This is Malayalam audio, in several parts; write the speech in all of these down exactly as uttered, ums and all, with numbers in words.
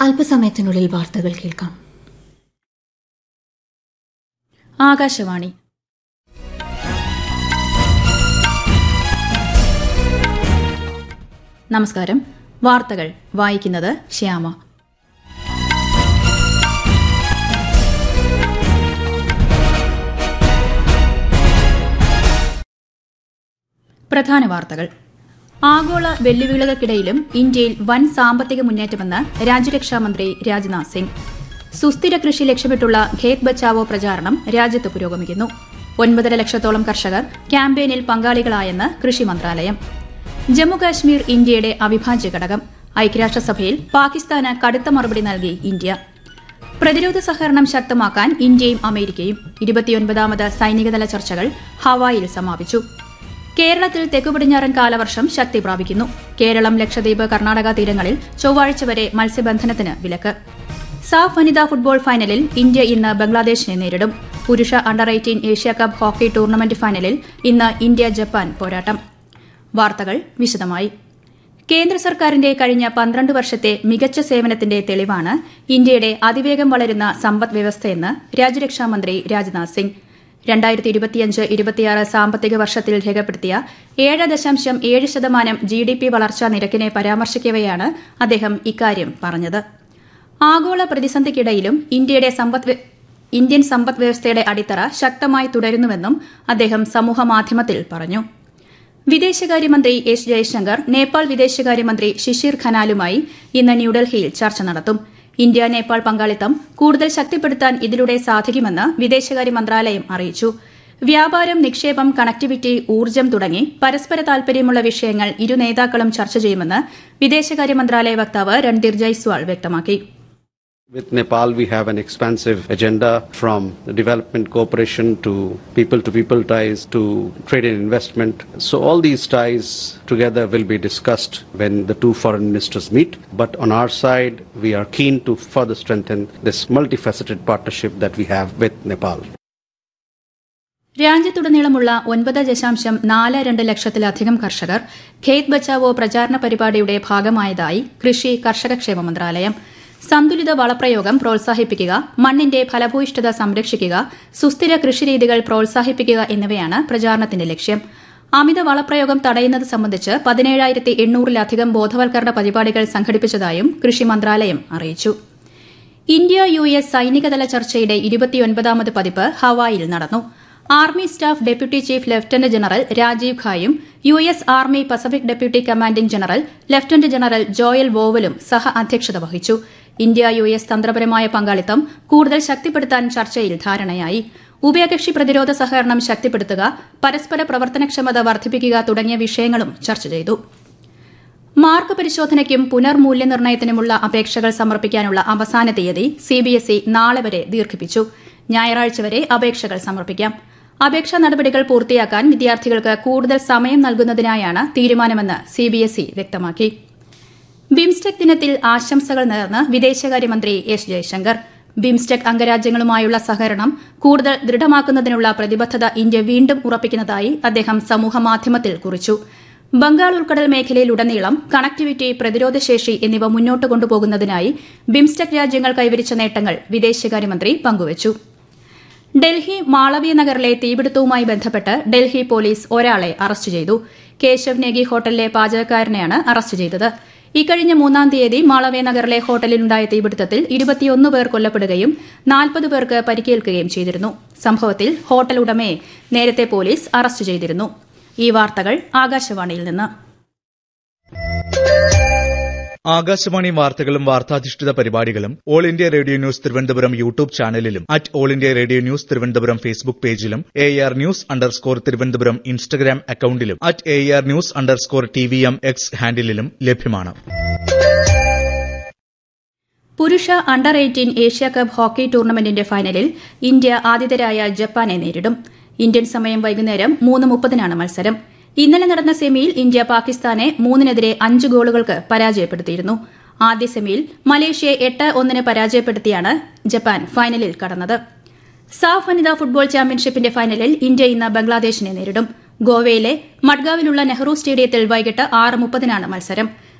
അല്പസമയത്തിനുള്ളിൽ വാർത്തകൾ കേൾക്കാം. ആകാശവാണി. നമസ്കാരം. വാർത്തകൾ വായിക്കുന്നത് ശ്യാമ. പ്രധാന വാർത്തകൾ. ആഗോള വെല്ലുവിളികൾക്കിടയിലും ഇന്ത്യയിൽ വൻ സാമ്പത്തിക മുന്നേറ്റമെന്ന് രാജ്യരക്ഷാമന്ത്രി രാജ്നാഥ് സിംഗ്. സുസ്ഥിര കൃഷി ലക്ഷ്യമിട്ടുള്ള ഖേത് ബച്ചാവോ പ്രചാരണം രാജ്യത്ത് പുരോഗമിക്കുന്നു. ഒൻപതര ലക്ഷത്തോളം കർഷകർ ക്യാമ്പയിനിൽ പങ്കാളികളായെന്ന് കൃഷി മന്ത്രാലയം. ജമ്മുകാശ്മീർ ഇന്ത്യയുടെ അവിഭാജ്യ ഘടകം. ഐക്യരാഷ്ട്രസഭയിൽ പാകിസ്ഥാന് കടുത്ത മറുപടി നൽകി ഇന്ത്യ. പ്രതിരോധ സഹകരണം ശക്തമാക്കാൻ ഇന്ത്യയും അമേരിക്കയും. ഇരുപത്തിയൊൻപതാമത് സൈനികതല ചർച്ചകൾ ഹവായിൽ സമാപിച്ചു. കേരളത്തിൽ തെക്കുപടിഞ്ഞാറൻ കാലവർഷം ശക്തി പ്രാപിക്കുന്നു. കേരളം, ലക്ഷദ്വീപ്, കർണാടക തീരങ്ങളിൽ ചൊവ്വാഴ്ച വരെ മത്സ്യബന്ധനത്തിന് വിലക്ക്. സാഫ് വനിതാ ഫുട്ബോൾ ഫൈനലിൽ ഇന്ത്യ ഇന്ന് ബംഗ്ലാദേശിനെ നേരിടും. പുരുഷ under eighteen Asia Cup hockey tournament ഫൈനലിൽ ഇന്ന് ഇന്ത്യ ജപ്പാൻ പോരാട്ടം. വാർത്തകൾ വിശദമായി. കേന്ദ്ര സർക്കാരിന്റെ കഴിഞ്ഞ പന്ത്രണ്ട് വർഷത്തെ മികച്ച സേവനത്തിന്റെ തെളിവാണ് ഇന്ത്യയുടെ അതിവേഗം വളരുന്ന സമ്പദ് വ്യവസ്ഥയെന്ന് രാജ്യരക്ഷാമന്ത്രി രാജ്നാഥ് സിംഗ്. രണ്ടായിരത്തി ഇരുപത്തിയഞ്ച് ഇരുപത്തിയാറ് സാമ്പത്തിക വർഷത്തിൽ രേഖപ്പെടുത്തിയ ഏഴ് ദശാംശം ഏഴ് ശതമാനം ജി ഡി പി വളർച്ചാ നിരക്കിനെ പരാമർശിക്കവെയാണ് അദ്ദേഹം ഇക്കാര്യം പറഞ്ഞത്. ആഗോള പ്രതിസന്ധിക്കിടയിലും ഇന്ത്യയുടെ ഇന്ത്യൻ സമ്പദ് വ്യവസ്ഥയുടെ അടിത്തറ ശക്തമായി തുടരുന്നുവെന്നും അദ്ദേഹം സമൂഹമാധ്യമത്തിൽ പറഞ്ഞു. വിദേശകാര്യമന്ത്രി എസ് ജയശങ്കർ നേപ്പാൾ വിദേശകാര്യമന്ത്രി ശിശിർ ഖനാലുമായി ഇന്ന് ന്യൂഡൽഹിയിൽ ചർച്ച നടത്തും. ഇന്ത്യ നേപ്പാൾ പങ്കാളിത്തം കൂടുതൽ ശക്തിപ്പെടുത്താൻ ഇതിലൂടെ സാധിക്കുമെന്ന് വിദേശകാര്യ മന്ത്രാലയം അറിയിച്ചു. വ്യാപാരം, നിക്ഷേപം, കണക്ടിവിറ്റി, ഊർജ്ജം തുടങ്ങി പരസ്പര താൽപര്യമുള്ള വിഷയങ്ങൾ ഇരു നേതാക്കളും ചർച്ച ചെയ്യുമെന്ന് വിദേശകാര്യ മന്ത്രാലയ വക്താവ് രൺധീർ ജയ്സ്വാൾ വ്യക്തമാക്കി. With Nepal, we have an expansive agenda from development cooperation to people-to-people ties to trade and investment. So all these ties together will be discussed when the two foreign ministers meet. But on our side, we are keen to further strengthen this multifaceted partnership that we have with Nepal. രാജ്യത്തുടനീളമുള്ള ഒൻപത് ദശാംശം നാല് രണ്ട് ലക്ഷത്തിലധികം കർഷകർ ഖേത് ബച്ചാവോ പ്രചാരണ പരിപാടിയുടെ ഭാഗമായതായി കൃഷി കർഷകക്ഷേമ മന്ത്രാലയം. സന്തുലിത വളപ്രയോഗം പ്രോത്സാഹിപ്പിക്കുക, മണ്ണിന്റെ ഫലഭൂയിഷ്ഠത സംരക്ഷിക്കുക, സുസ്ഥിര കൃഷിരീതികൾ പ്രോത്സാഹിപ്പിക്കുക എന്നിവയാണ് പ്രചാരണത്തിന്റെ ലക്ഷ്യം. അമിത വളപ്രയോഗം തടയുന്നത് സംബന്ധിച്ച് പതിനേഴായിരത്തി എണ്ണൂറിലധികം ബോധവൽക്കരണ പരിപാടികൾ സംഘടിപ്പിച്ചതായും കൃഷി മന്ത്രാലയം അറിയിച്ചു. ഇന്ത്യ യു എസ് സൈനികതല ചർച്ചയുടെ ഇരുപത്തിയൊൻപതാമത് പതിപ്പ് ഹവായിൽ നടന്നു. Army staff deputy chief lieutenant general Rajeev ഖായും U S army Pacific deputy commanding general lieutenant general Joel വോവലും സഹ അധ്യക്ഷത വഹിച്ചു. ഇന്ത്യ യു എസ് തന്ത്രപരമായ പങ്കാളിത്തം കൂടുതൽ ശക്തിപ്പെടുത്താൻ ചർച്ചയിൽ ധാരണയായി. ഉഭയകക്ഷി പ്രതിരോധ സഹകരണം ശക്തിപ്പെടുത്തുക, പരസ്പര പ്രവർത്തനക്ഷമത വർദ്ധിപ്പിക്കുക തുടങ്ങിയ വിഷയങ്ങളും ചർച്ച ചെയ്തു. മാർക്ക് പരിശോധനയ്ക്കും പുനർമൂല്യനിർണ്ണയത്തിനുമുള്ള അപേക്ഷകൾ സമർപ്പിക്കാനുള്ള അവസാന തീയതി സിബിഎസ്ഇ നാളെ വരെ ദീർഘിപ്പിച്ചു. ഞായറാഴ്ച വരെ അപേക്ഷകൾ സമർപ്പിക്കാം. അപേക്ഷാ നടപടികൾ പൂർത്തിയാക്കാൻ വിദ്യാർത്ഥികൾക്ക് കൂടുതൽ സമയം നൽകുന്നതിനായാണ് തീരുമാനമെന്ന് സിബിഎസ്ഇ വ്യക്തമാക്കി. ബിംസ്റ്റെക് ദിനത്തിൽ ആശംസകൾ നേർന്ന് വിദേശകാര്യമന്ത്രി എസ് ജയശങ്കർ. ബിംസ്റ്റെക് അംഗരാജ്യങ്ങളുമായുള്ള സഹകരണം കൂടുതൽ ദൃഢമാക്കുന്നതിനുള്ള പ്രതിബദ്ധത ഇന്ത്യ വീണ്ടും ഉറപ്പിക്കുന്നതായി അദ്ദേഹം സമൂഹമാധ്യമത്തിൽ കുറിച്ചു. ബംഗാൾ ഉൾക്കടൽ മേഖലയിലുടനീളം കണക്ടിവിറ്റി, പ്രതിരോധശേഷി എന്നിവ മുന്നോട്ട് കൊണ്ടുപോകുന്നതിനായി ബിംസ്റ്റെക് രാജ്യങ്ങൾ കൈവരിച്ച നേട്ടങ്ങൾ വിദേശകാര്യമന്ത്രി പങ്കുവച്ചു. ഡൽഹി മാളവ്യ നഗറിലെ തീപിടുത്തവുമായി ബന്ധപ്പെട്ട് ഡൽഹി പോലീസ് ഒരാളെ അറസ്റ്റ് ചെയ്തു. കേശവ് നേഗി ഹോട്ടലിലെ പാചകക്കാരനെയാണ് അറസ്റ്റ് ചെയ്തത്. ഇക്കഴിഞ്ഞ മൂന്നാം തീയതി മാളവ്യ നഗറിലെ ഹോട്ടലിലുണ്ടായ തീപിടുത്തത്തിൽ ഇരുപത്തിയൊന്ന് പേർ കൊല്ലപ്പെടുകയും നാൽപ്പത് പേർക്ക് പരിക്കേൽക്കുകയും ചെയ്തിരുന്നു. സംഭവത്തിൽ ഹോട്ടൽ ഉടമയെ നേരത്തെ പോലീസ് അറസ്റ്റ് ചെയ്തിരുന്നു. ഈ വാർത്തകൾ ആകാശവാണിയിൽ നിന്ന്. ആകാശവാണി വാർത്തകളും വാർത്താധിഷ്ഠിത പരിപാടികളും all India radio news Thiruvananthapuram YouTube ചാനലിലും at all India radio news Thiruvananthapuram Facebook പേജിലും A R news underscore Thiruvananthapuram Instagram അക്കൌണ്ടിലും at A R news underscore T V M X ഹാൻഡിലും ലഭ്യമാണ്. പുരുഷ അണ്ടർ എയ്റ്റീൻ ഏഷ്യാകപ്പ് ഹോക്കി ടൂർണമെന്റിന്റെ ഫൈനലിൽ ഇന്ത്യ ആതിഥേയരായ ജപ്പാനെ നേരിടും. ഇന്ത്യൻ സമയം വൈകുന്നേരം മൂന്ന് മുപ്പതിനാണ് മത്സരം. ഇന്നലെ നടന്ന സെമിയിൽ ഇന്ത്യ പാകിസ്ഥാനെ മൂന്നിനെതിരെ അഞ്ച് ഗോളുകൾക്ക് പരാജയപ്പെടുത്തിയിരുന്നു. ആദ്യ സെമിയിൽ മലേഷ്യയെ എട്ട് ഒന്നിന് പരാജയപ്പെടുത്തിയാണ് ജപ്പാൻ ഫൈനലിൽ കടന്നത്. സാഫ് വനിതാ ഫുട്ബോൾ ചാമ്പ്യൻഷിപ്പിന്റെ ഫൈനലിൽ ഇന്ത്യ ഇന്ന് ബംഗ്ലാദേശിനെ നേരിടും. ഗോവയിലെ മഡ്ഗാവിലുള്ള നെഹ്റു സ്റ്റേഡിയത്തിൽ വൈകിട്ട് ആറ് മുപ്പതിനാണ് മത്സരം.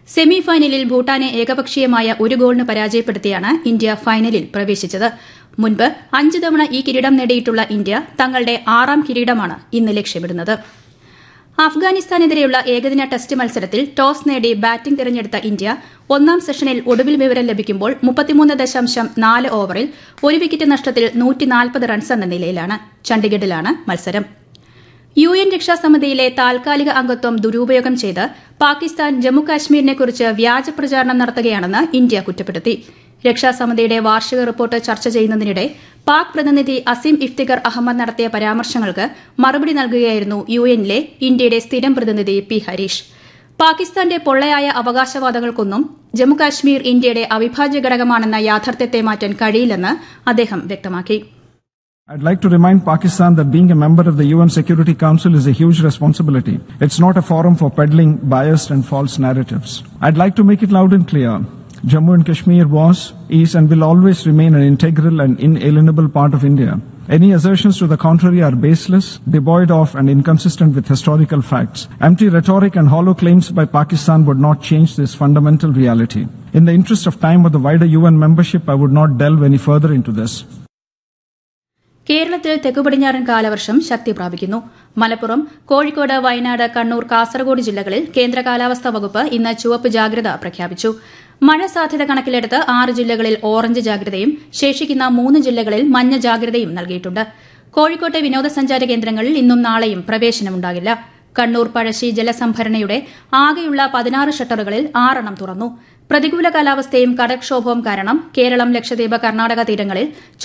സെമി ഫൈനലിൽ ഭൂട്ടാനെ ഏകപക്ഷീയമായ ഒരു ഗോളിന് പരാജയപ്പെടുത്തിയാണ് ഇന്ത്യ ഫൈനലിൽ പ്രവേശിച്ചത്. മുൻപ് അഞ്ച് തവണ ഈ കിരീടം നേടിയിട്ടുള്ള ഇന്ത്യ തങ്ങളുടെ ആറാം കിരീടമാണ് ഇന്ന് ലക്ഷ്യമിടുന്നത്. അഫ്ഗാനിസ്ഥാനെതിരെയുള്ള ഏകദിന ടെസ്റ്റ് മത്സരത്തിൽ ടോസ് നേടി ബാറ്റിംഗ് തിരഞ്ഞെടുത്ത ഇന്ത്യ ഒന്നാം സെഷനിൽ ഒടുവിൽ വിവരം ലഭിക്കുമ്പോൾ മുപ്പത്തിമൂന്ന് ദശാംശം നാല് ഓവറിൽ ഒരു വിക്കറ്റ് നഷ്ടത്തിൽ നൂറ്റിനാൽപ്പത് റൺസ് എന്ന നിലയിലാണ്. ചണ്ഡിഗഡിലാണ് മത്സരം. യു എൻ രക്ഷാസമിതിയിലെ താൽക്കാലിക അംഗത്വം ദുരുപയോഗം ചെയ്ത് പാകിസ്ഥാൻ ജമ്മുകാശ്മീരിനെക്കുറിച്ച് വ്യാജ പ്രചാരണം നടത്തുകയാണെന്ന് ഇന്ത്യ കുറ്റപ്പെടുത്തി. രക്ഷാസമിതിയുടെ വാർഷിക റിപ്പോർട്ട് ചർച്ച ചെയ്യുന്നതിനിടെ പാക് പ്രതിനിധി അസീം ഇഫ്തിഖർ അഹമ്മദ് നടത്തിയ പരാമർശങ്ങൾക്ക് മറുപടി നൽകുകയായിരുന്നു യു എന്നിലെ ഇന്ത്യയുടെ സ്ഥിരം പ്രതിനിധി പി ഹരീഷ്. പാകിസ്ഥാന്റെ പൊള്ളയായ അവകാശവാദങ്ങൾക്കൊന്നും ജമ്മുകാശ്മീർ ഇന്ത്യയുടെ അവിഭാജ്യ ഘടകമാണെന്ന യാഥാർത്ഥ്യത്തെ മാറ്റാൻ കഴിയില്ലെന്ന് അദ്ദേഹം വ്യക്തമാക്കി. I'd like to remind Pakistan that being a member of the U N Security Council is a huge responsibility. It's not a forum for peddling biased and false narratives. I'd like to make it loud and clear. Jammu and Kashmir was, is and will always remain an integral and inalienable part of India. Any assertions to the contrary are baseless, devoid of and inconsistent with historical facts. Empty rhetoric and hollow claims by Pakistan would not change this fundamental reality. In the interest of time of the wider U N membership, I would not delve any further into this. കേരളത്തിൽ തെക്കുപടിഞ്ഞാറൻ കാലവർഷം ശക്തി പ്രാപിക്കുന്നു. മലപ്പുറം, കോഴിക്കോട്, വയനാട്, കണ്ണൂർ, കാസർഗോഡ് ജില്ലകളിൽ കേന്ദ്ര കാലാവസ്ഥാ വകുപ്പ് ഇന്ന് ചുവപ്പ് ജാഗ്രത പ്രഖ്യാപിച്ചു. മഴ സാധ്യത കണക്കിലെടുത്ത് ആറ് ജില്ലകളിൽ ഓറഞ്ച് ജാഗ്രതയും ശേഷിക്കുന്ന മൂന്ന് ജില്ലകളിൽ മഞ്ഞ ജാഗ്രതയും നൽകിയിട്ടുണ്ട്. കോഴിക്കോട്ടെ വിനോദസഞ്ചാര കേന്ദ്രങ്ങളിൽ ഇന്നും നാളെയും പ്രവേശനമുണ്ടാകില്ല. കണ്ണൂർ പഴശ്ശി ജലസംഭരണിയുടെ ആകെയുള്ള പതിനാറ് ഷട്ടറുകളിൽ ആറെണ്ണം തുറന്നു. പ്രതികൂല കാലാവസ്ഥയും കടൽക്ഷോഭവും കാരണം കേരളം, ലക്ഷദ്വീപ്, കർണാടക തീരങ്ങളിൽ